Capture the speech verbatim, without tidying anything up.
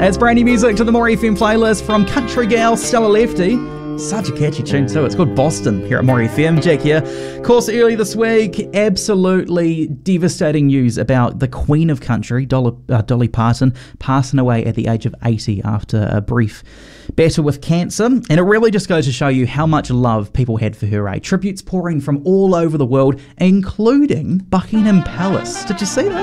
It's brand new music to the More F M playlist from country gal Stella Lefty. Such a catchy tune too. It's called Boston here at More F M. Jack here. Of course, early this week, absolutely devastating news about the Queen of Country, Dolly, uh, Dolly Parton, passing away at the age of eighty after a brief battle with cancer. And it really just goes to show you how much love people had for her. Eh? Tributes pouring from all over the world, including Buckingham Palace. Did you see this?